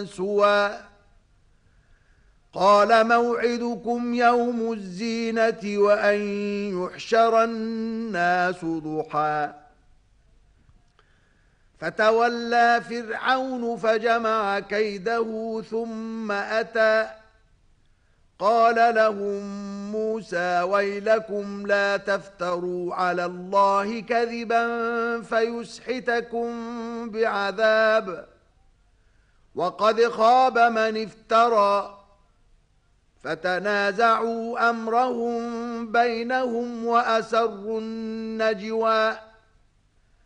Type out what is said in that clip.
سوى قال موعدكم يوم الزينة وأن يحشر الناس ضحى فتولى فرعون فجمع كيده ثم أتى قال لهم موسى ويلكم لا تفتروا على الله كذبا فيسحتكم بعذاب وقد خاب من افترى فتنازعوا أمرهم بينهم وأسروا النجوى